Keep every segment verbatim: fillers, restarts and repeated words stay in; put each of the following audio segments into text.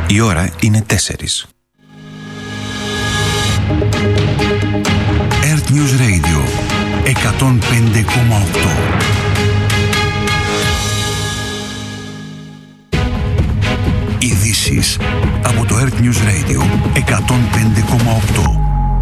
Η ώρα είναι τέσσερις. Earth News Radio εκατόν πέντε κόμμα οκτώ. Ειδήσεις από το Earth News Radio εκατόν πέντε κόμμα οκτώ.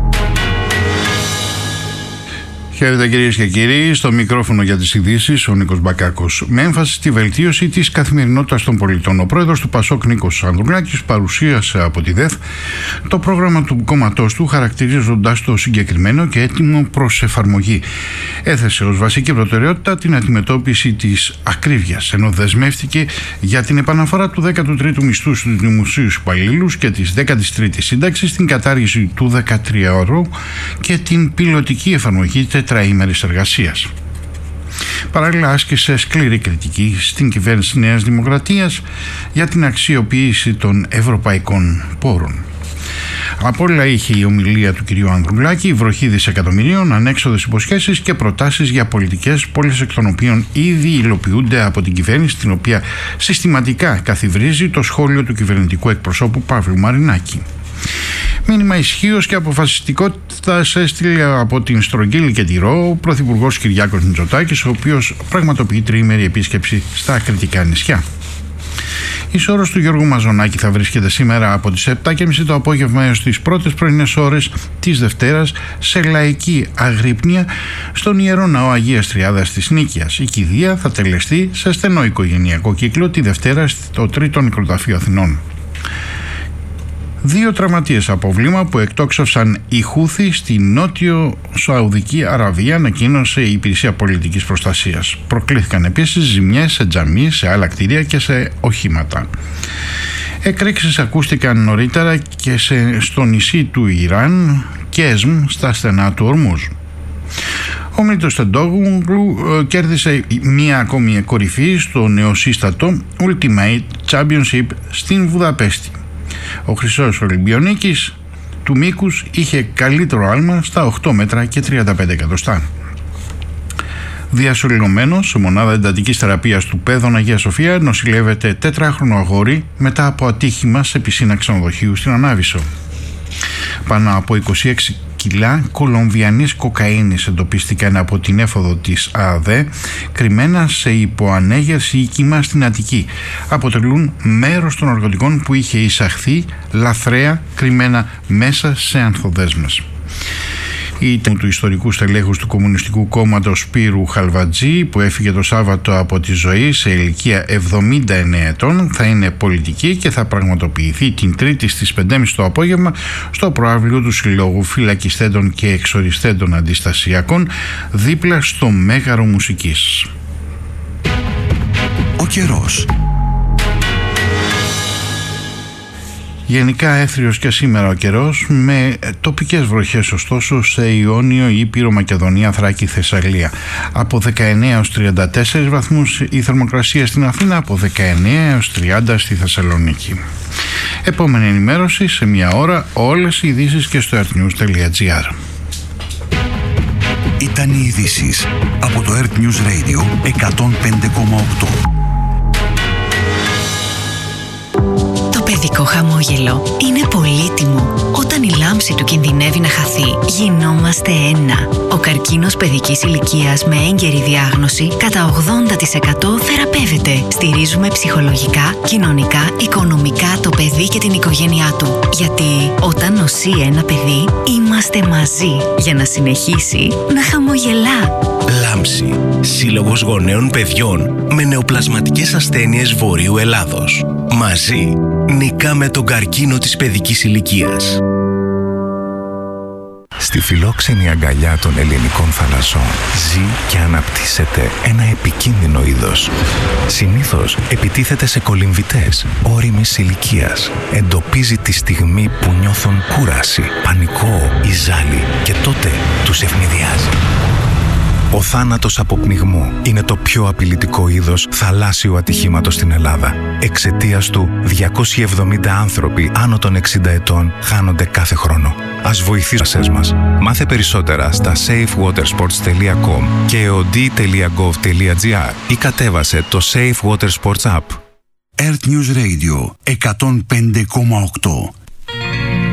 Χαίρετε κυρίες και κύριοι, στο μικρόφωνο για τις ειδήσεις ο Νίκος Μπακάκος. Με έμφαση στη βελτίωση της καθημερινότητας των πολιτών, ο πρόεδρος του Πασόκ Νίκος Ανδρουλάκης παρουσίασε από τη ΔΕΘ το πρόγραμμα του κόμματός του, χαρακτηρίζοντας το συγκεκριμένο και έτοιμο προς εφαρμογή. Έθεσε ως βασική προτεραιότητα την αντιμετώπιση της ακρίβειας, ενώ δεσμεύτηκε για την επαναφορά του δέκατου τρίτου μισθού στους δημοσίους υπαλλήλους και της δέκατης τρίτης σύνταξης, την κατάργηση του δεκατριώρου και την πιλωτική εφαρμογή τετραήμερης εργασίας. Παράλληλα άσκησε σκληρή κριτική στην κυβέρνηση Νέας Δημοκρατίας για την αξιοποίηση των ευρωπαϊκών πόρων. Απόλυτα είχε η ομιλία του κυρίου Ανδρουλάκη, η βροχή δισεκατομμυρίων, ανέξοδες υποσχέσεις και προτάσεις για πολιτικές, πολλές εκ των οποίων ήδη υλοποιούνται από την κυβέρνηση, την οποία συστηματικά καθιβρίζει το σχόλιο του κυβερνητικού εκπροσώπου Παύλου Μαρινάκη. Μήνυμα ισχύως και αποφασιστικότητας έστειλε από την Στρογγύλη και τη Ρο ο Πρωθυπουργός Κυριάκος Μητσοτάκης, ο οποίος πραγματοποιεί τριήμερη επίσκεψη στα Ακριτικά νησιά. Η σώρος του Γιώργου Μαζονάκη θα βρίσκεται σήμερα από τις επτά και μισή το απόγευμα έως τις πρώτες πρωινές ώρες της Δευτέρας σε λαϊκή αγρύπνια στον Ιερό Ναό Αγίας Τριάδας της Νίκαιας. Η κηδεία θα τελεστεί σε στενό οικογενειακό κύκλο τη Δευτέρα στο Τρίτο Νεκροταφείο Αθηνών. Δύο τραυματίες από βλήμα που εκτόξευσαν οι Χούθοι στη νότιο Σαουδική Αραβία, ανακοίνωσε η Υπηρεσία Πολιτικής Προστασίας. Προκλήθηκαν επίσης ζημιές σε τζαμί, σε άλλα κτίρια και σε οχήματα. Εκρήξεις ακούστηκαν νωρίτερα και σε, στο νησί του Ιράν, Κέσμ, στα στενά του Ορμούζ. Ο Μήτρος Τεντόγλου κέρδισε μία ακόμη κορυφή στο νεοσύστατο Ultimate Championship στην Βουδαπέστη. Ο Χρυσός Ολυμπιονίκης του μήκους είχε καλύτερο άλμα στα οκτώ μέτρα και τριάντα πέντε εκατοστά. Διασωληνωμένος σε μονάδα εντατικής θεραπείας του Πέδων Αγία Σοφία νοσηλεύεται τετράχρονο αγόρι μετά από ατύχημα σε πισίνα ξενοδοχείου στην Ανάβησσο. Πάνω από είκοσι έξι κιλά κολομβιανής κοκαίνης εντοπίστηκαν από την έφοδο της ΑΔΕ κρυμμένα σε υποανέγερση οίκημα στην Αττική. Αποτελούν μέρος των ναρκωτικών που είχε εισαχθεί λαθρέα κρυμμένα μέσα σε ανθοδέσμες. Ήταν του ιστορικού στελέχους του Κομμουνιστικού Κόμματος Σπύρου Χαλβατζή, που έφυγε το Σάββατο από τη ζωή σε ηλικία εβδομήντα εννέα ετών, θα είναι πολιτική και θα πραγματοποιηθεί την Τρίτη στις πέντε και μισή το απόγευμα στο προαύλιο του Συλλόγου Φυλακιστέντων και Εξοριστέντων Αντιστασιακών, δίπλα στο Μέγαρο Μουσικής. Ο καιρός. Γενικά έθριος και σήμερα ο καιρός, με τοπικές βροχές ωστόσο σε Ιόνιο, Ήπειρο, Μακεδονία, Θράκη, Θεσσαλία. Από δεκαεννέα έως τριάντα τέσσερις βαθμούς η θερμοκρασία στην Αθήνα, από δεκαεννέα έως τριάντα στη Θεσσαλονίκη. Επόμενη ενημέρωση σε μια ώρα, όλες οι ειδήσεις και στο earthnews τελεία gr. Ήταν οι ειδήσεις από το Earth News Radio εκατόν πέντε κόμμα οκτώ. Παιδικό χαμόγελο είναι πολύτιμο. Όταν η λάμψη του κινδυνεύει να χαθεί, γινόμαστε ένα. Ο καρκίνος παιδικής ηλικίας με έγκαιρη διάγνωση κατά ογδόντα τοις εκατό θεραπεύεται. Στηρίζουμε ψυχολογικά, κοινωνικά, οικονομικά το παιδί και την οικογένειά του. Γιατί όταν νοσεί ένα παιδί, είμαστε μαζί για να συνεχίσει να χαμογελά. Λάμψη. Σύλλογος Γονέων Παιδιών με νεοπλασματικές ασθένειες Βορείου Ελλάδος. Μαζί νικάμε τον καρκίνο της παιδικής ηλικίας. Στη φιλόξενη αγκαλιά των ελληνικών θαλασσών ζει και αναπτύσσεται ένα επικίνδυνο είδος. Συνήθως επιτίθεται σε κολυμβητές ώριμης ηλικίας. Εντοπίζει τη στιγμή που νιώθουν κούραση, πανικό ή ζάλι και τότε τους ευνηδιάζει. Ο θάνατος από πνιγμό είναι το πιο απειλητικό είδος θαλάσσιου ατυχήματος στην Ελλάδα. Εξαιτίας του, διακόσιοι εβδομήντα άνθρωποι άνω των εξήντα ετών χάνονται κάθε χρόνο. Ας βοηθήσεις μας. Μάθε περισσότερα στα safe water sports τελεία com και e o d τελεία gov τελεία gr ή κατέβασε το Safe Water Sports App. Earth News Radio εκατόν πέντε κόμμα οκτώ.